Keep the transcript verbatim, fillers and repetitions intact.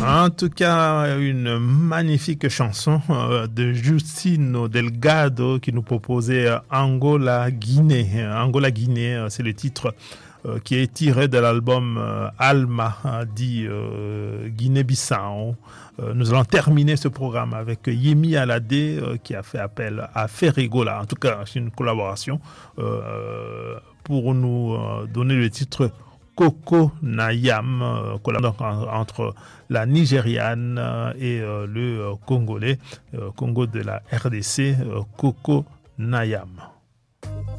En tout cas, une magnifique chanson euh, de Justino Delgado qui nous proposait euh, Angola Guinée. Angola Guinée, euh, c'est le titre euh, qui est tiré de l'album euh, Alma, euh, dit euh, Guinée-Bissau. Euh, nous allons terminer ce programme avec Yemi Alade euh, qui a fait appel à Ferregola. En tout cas, c'est une collaboration euh, pour nous euh, donner le titre Coco Nayam, euh, donc entre la Nigériane et euh, le euh, Congolais, euh, Congo de la R D C, euh, Coco Nayam.